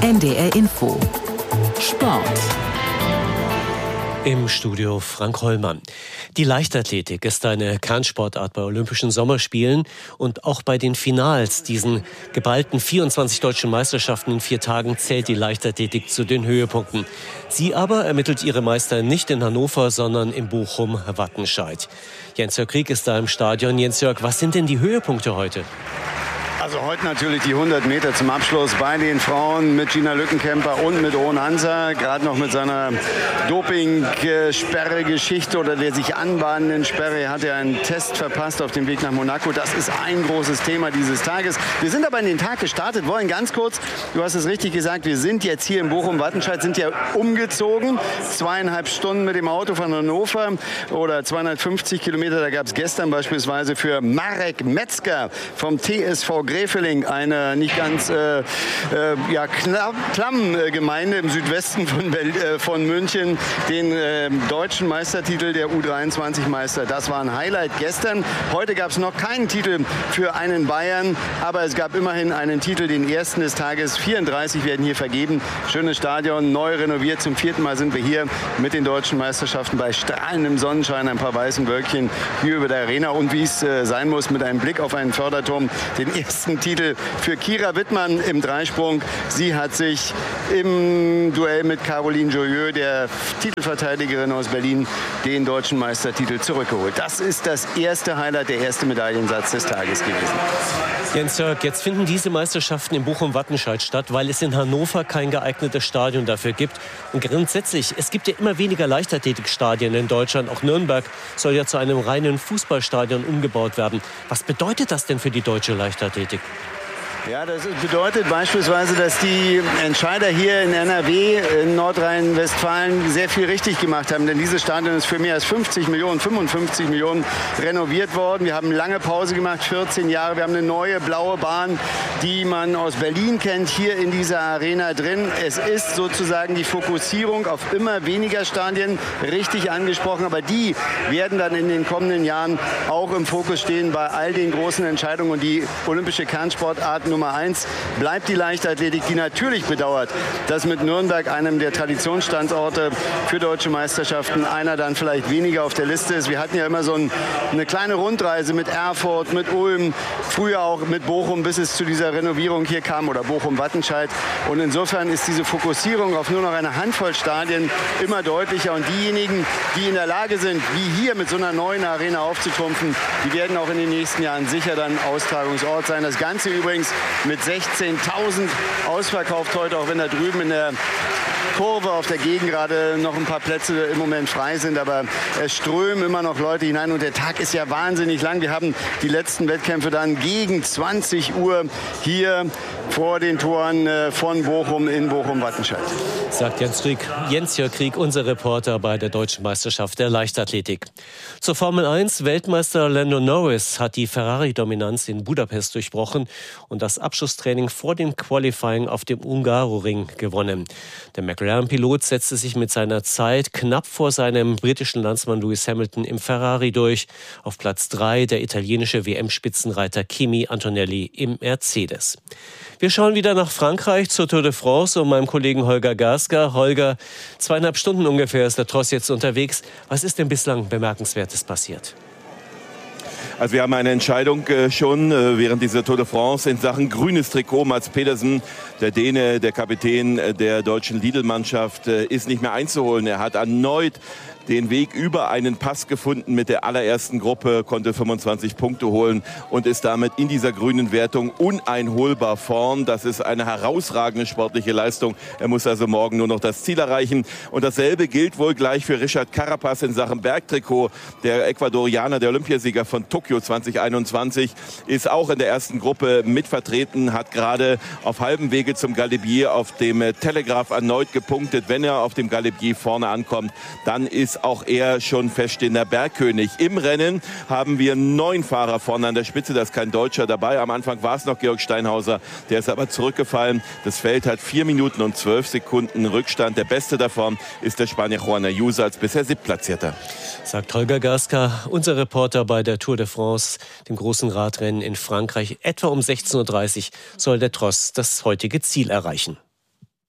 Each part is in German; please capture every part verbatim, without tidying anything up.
N D R Info Sport. Im Studio Frank Hollmann. Die Leichtathletik ist eine Kernsportart bei Olympischen Sommerspielen und auch bei den Finals, diesen geballten vierundzwanzig deutschen Meisterschaften in vier Tagen, zählt die Leichtathletik zu den Höhepunkten. Sie aber ermittelt ihre Meister nicht in Hannover, sondern in Bochum-Wattenscheid. Jens-Jörg Krieg ist da im Stadion. Jens-Jörg, was sind denn die Höhepunkte heute? Also heute natürlich die hundert Meter zum Abschluss bei den Frauen mit Gina Lückenkämper und mit Rowan Hansa. Gerade noch mit seiner Doping-Sperre-Geschichte oder der sich anbahnenden Sperre. Er hat ja einen Test verpasst auf dem Weg nach Monaco. Das ist ein großes Thema dieses Tages. Wir sind aber in den Tag gestartet, wollen ganz kurz, du hast es richtig gesagt, wir sind jetzt hier in Bochum-Wattenscheid, sind ja umgezogen. Zweieinhalb Stunden mit dem Auto von Hannover oder zweihundertfünfzig Kilometer. Da gab es gestern beispielsweise für Marek Metzger vom T S V Gräfeling, eine nicht ganz äh, äh, ja, klamm äh, Gemeinde im Südwesten von, äh, von München, den äh, deutschen Meistertitel der U dreiundzwanzig Meister. Das war ein Highlight gestern. Heute gab es noch keinen Titel für einen Bayern, aber es gab immerhin einen Titel, den ersten des Tages. vierunddreißig werden hier vergeben. Schönes Stadion, neu renoviert. Zum vierten Mal sind wir hier mit den deutschen Meisterschaften bei strahlendem Sonnenschein, ein paar weißen Wölkchen hier über der Arena und wie es äh, sein muss, mit einem Blick auf einen Förderturm, den ersten Titel für Kira Wittmann im Dreisprung. Sie hat sich im Duell mit Caroline Joyeux, der Titelverteidigerin aus Berlin, den deutschen Meistertitel zurückgeholt. Das ist das erste Highlight, der erste Medaillensatz des Tages gewesen. Jens-Jörg, jetzt finden diese Meisterschaften in Bochum-Wattenscheid statt, weil es in Hannover kein geeignetes Stadion dafür gibt. Und grundsätzlich, es gibt ja immer weniger Leichtathletikstadien in Deutschland. Auch Nürnberg soll ja zu einem reinen Fußballstadion umgebaut werden. Was bedeutet das denn für die deutsche Leichtathletik? Ja, das bedeutet beispielsweise, dass die Entscheider hier in N R W, in Nordrhein-Westfalen, sehr viel richtig gemacht haben. Denn dieses Stadion ist für mehr als fünfzig Millionen, fünfundfünfzig Millionen renoviert worden. Wir haben lange Pause gemacht, vierzehn Jahre. Wir haben eine neue blaue Bahn, die man aus Berlin kennt, hier in dieser Arena drin. Es ist sozusagen die Fokussierung auf immer weniger Stadien richtig angesprochen. Aber die werden dann in den kommenden Jahren auch im Fokus stehen bei all den großen Entscheidungen. Und die olympische Kernsportart Nummer eins bleibt die Leichtathletik, die natürlich bedauert, dass mit Nürnberg, einem der Traditionsstandorte für deutsche Meisterschaften, einer dann vielleicht weniger auf der Liste ist. Wir hatten ja immer so ein, eine kleine Rundreise mit Erfurt, mit Ulm, früher auch mit Bochum, bis es zu dieser Renovierung hier kam, oder Bochum-Wattenscheid. Und insofern ist diese Fokussierung auf nur noch eine Handvoll Stadien immer deutlicher. Und diejenigen, die in der Lage sind, wie hier mit so einer neuen Arena aufzutrumpfen, die werden auch in den nächsten Jahren sicher dann Austragungsort sein. Das Ganze übrigens mit sechzehntausend ausverkauft heute, auch wenn da drüben in der Kurve auf der Gegend gerade noch ein paar Plätze im Moment frei sind, aber es strömen immer noch Leute hinein und der Tag ist ja wahnsinnig lang. Wir haben die letzten Wettkämpfe dann gegen zwanzig Uhr hier vor den Toren von Bochum in Bochum-Wattenscheid. Sagt Jens Krieg, Jens-Jörg Krieg, unser Reporter bei der Deutschen Meisterschaft der Leichtathletik. Zur Formel eins, Weltmeister Lando Norris hat die Ferrari-Dominanz in Budapest durchbrochen und das Abschlusstraining vor dem Qualifying auf dem Hungaroring gewonnen. Der McLaren-Pilot setzte sich mit seiner Zeit knapp vor seinem britischen Landsmann Lewis Hamilton im Ferrari durch. Auf Platz drei der italienische W M-Spitzenreiter Kimi Antonelli im Mercedes. Wir schauen wieder nach Frankreich zur Tour de France und meinem Kollegen Holger Gaska. Holger, zweieinhalb Stunden ungefähr ist der Tross jetzt unterwegs. Was ist denn bislang Bemerkenswertes passiert? Also wir haben eine Entscheidung äh, schon äh, während dieser Tour de France in Sachen grünes Trikot. Mats Pedersen, der Däne, der Kapitän äh, der deutschen Lidl-Mannschaft, äh, ist nicht mehr einzuholen. Er hat erneut den Weg über einen Pass gefunden mit der allerersten Gruppe, konnte fünfundzwanzig Punkte holen und ist damit in dieser grünen Wertung uneinholbar vorn. Das ist eine herausragende sportliche Leistung. Er muss also morgen nur noch das Ziel erreichen. Und dasselbe gilt wohl gleich für Richard Carapaz in Sachen Bergtrikot. Der Ecuadorianer, der Olympiasieger von Tokio zwanzig einundzwanzig, ist auch in der ersten Gruppe mitvertreten, hat gerade auf halbem Wege zum Galibier auf dem Telegraph erneut gepunktet. Wenn er auf dem Galibier vorne ankommt, dann ist auch er schon feststehender Bergkönig. Im Rennen haben wir neun Fahrer vorne an der Spitze, da ist kein Deutscher dabei. Am Anfang war es noch Georg Steinhauser, der ist aber zurückgefallen. Das Feld hat vier Minuten und zwölf Sekunden Rückstand. Der beste davon ist der Spanier Juan Ayuso als bisher Siebtplatzierter. Sagt Holger Gaska, unser Reporter bei der Tour de France, dem großen Radrennen in Frankreich. Etwa um sechzehn Uhr dreißig soll der Tross das heutige Ziel erreichen.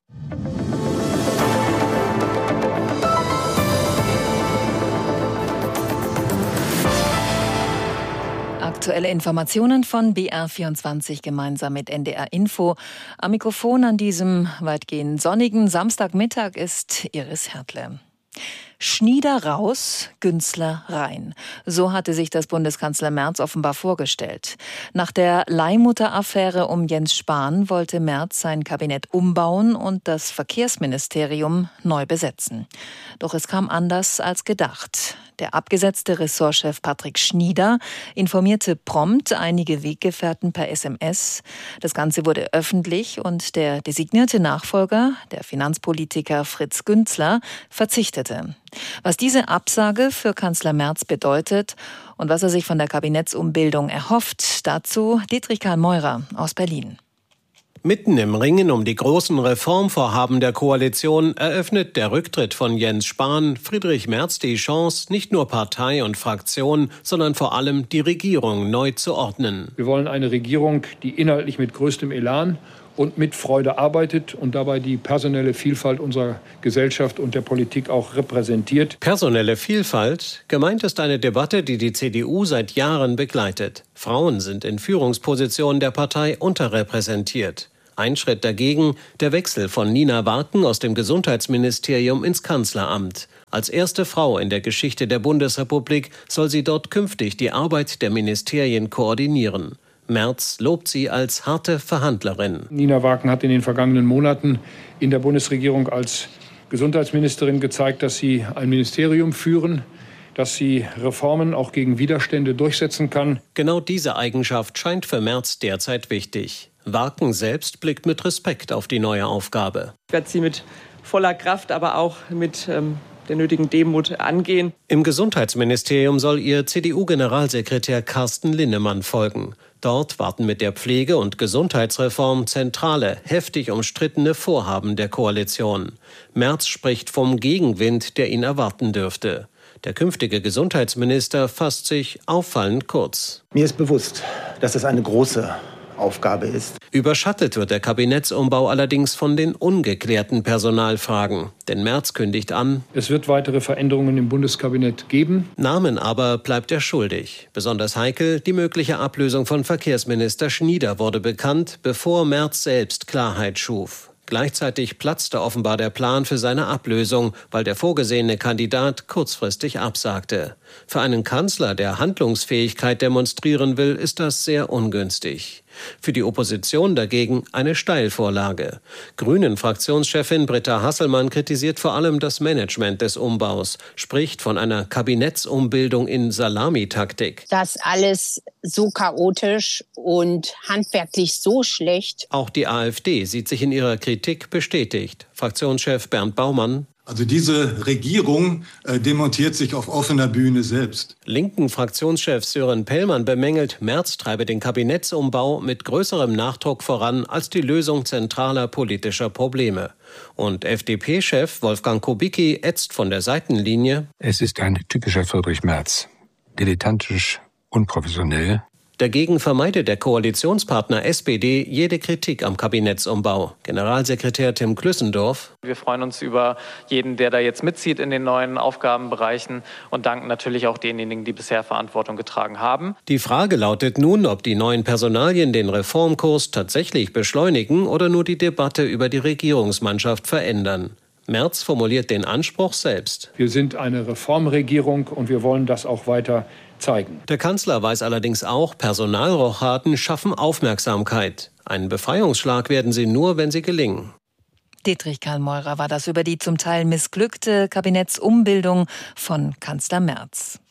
Aktuelle Informationen von B R vierundzwanzig gemeinsam mit N D R Info. Am Mikrofon an diesem weitgehend sonnigen Samstagmittag ist Iris Hertle. Schnieder raus, Günzler rein. So hatte sich das Bundeskanzler Merz offenbar vorgestellt. Nach der Leihmutter-Affäre um Jens Spahn wollte Merz sein Kabinett umbauen und das Verkehrsministerium neu besetzen. Doch es kam anders als gedacht. Der abgesetzte Ressortchef Patrick Schnieder informierte prompt einige Weggefährten per S M S. Das Ganze wurde öffentlich und der designierte Nachfolger, der Finanzpolitiker Fritz Günzler, verzichtete. Was diese Absage für Kanzler Merz bedeutet und was er sich von der Kabinettsumbildung erhofft, dazu Dietrich Karl Meurer aus Berlin. Mitten im Ringen um die großen Reformvorhaben der Koalition eröffnet der Rücktritt von Jens Spahn Friedrich Merz die Chance, nicht nur Partei und Fraktion, sondern vor allem die Regierung neu zu ordnen. Wir wollen eine Regierung, die inhaltlich mit größtem Elan und mit Freude arbeitet und dabei die personelle Vielfalt unserer Gesellschaft und der Politik auch repräsentiert. Personelle Vielfalt? Gemeint ist eine Debatte, die die C D U seit Jahren begleitet. Frauen sind in Führungspositionen der Partei unterrepräsentiert. Ein Schritt dagegen, der Wechsel von Nina Warken aus dem Gesundheitsministerium ins Kanzleramt. Als erste Frau in der Geschichte der Bundesrepublik soll sie dort künftig die Arbeit der Ministerien koordinieren. Merz lobt sie als harte Verhandlerin. Nina Warken hat in den vergangenen Monaten in der Bundesregierung als Gesundheitsministerin gezeigt, dass sie ein Ministerium führen, dass sie Reformen auch gegen Widerstände durchsetzen kann. Genau diese Eigenschaft scheint für Merz derzeit wichtig. Warken selbst blickt mit Respekt auf die neue Aufgabe. Ich werde sie mit voller Kraft, aber auch mit ähm, der nötigen Demut angehen. Im Gesundheitsministerium soll ihr C D U-Generalsekretär Carsten Linnemann folgen. Dort warten mit der Pflege- und Gesundheitsreform zentrale, heftig umstrittene Vorhaben der Koalition. Merz spricht vom Gegenwind, der ihn erwarten dürfte. Der künftige Gesundheitsminister fasst sich auffallend kurz. Mir ist bewusst, dass es eine große Aufgabe ist. Überschattet wird der Kabinettsumbau allerdings von den ungeklärten Personalfragen. Denn Merz kündigt an: Es wird weitere Veränderungen im Bundeskabinett geben. Namen aber bleibt er schuldig. Besonders heikel, die mögliche Ablösung von Verkehrsminister Schnieder wurde bekannt, bevor Merz selbst Klarheit schuf. Gleichzeitig platzte offenbar der Plan für seine Ablösung, weil der vorgesehene Kandidat kurzfristig absagte. Für einen Kanzler, der Handlungsfähigkeit demonstrieren will, ist das sehr ungünstig. Für die Opposition dagegen eine Steilvorlage. Grünen-Fraktionschefin Britta Hasselmann kritisiert vor allem das Management des Umbaus, spricht von einer Kabinettsumbildung in Salamitaktik. Das alles so chaotisch und handwerklich so schlecht. Auch die AfD sieht sich in ihrer Kritik bestätigt. Fraktionschef Bernd Baumann: Also diese Regierung äh, demontiert sich auf offener Bühne selbst. Linken Fraktionschef Sören Pellmann bemängelt, Merz treibe den Kabinettsumbau mit größerem Nachdruck voran als die Lösung zentraler politischer Probleme. Und F D P-Chef Wolfgang Kubicki ätzt von der Seitenlinie: Es ist ein typischer Friedrich Merz. Dilettantisch, unprofessionell. Dagegen vermeidet der Koalitionspartner S P D jede Kritik am Kabinettsumbau. Generalsekretär Tim Klüssendorf: Wir freuen uns über jeden, der da jetzt mitzieht in den neuen Aufgabenbereichen und danken natürlich auch denjenigen, die bisher Verantwortung getragen haben. Die Frage lautet nun, ob die neuen Personalien den Reformkurs tatsächlich beschleunigen oder nur die Debatte über die Regierungsmannschaft verändern. Merz formuliert den Anspruch selbst. Wir sind eine Reformregierung und wir wollen das auch weiter zeigen. Der Kanzler weiß allerdings auch, Personalrochaden schaffen Aufmerksamkeit. Einen Befreiungsschlag werden sie nur, wenn sie gelingen. Dietrich Karl Meurer war das über die zum Teil missglückte Kabinettsumbildung von Kanzler Merz.